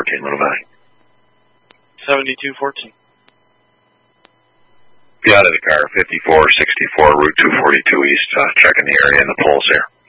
Little Valley. 7214. Be out of the car, 5464, Route 242 East, checking the area and the poles here.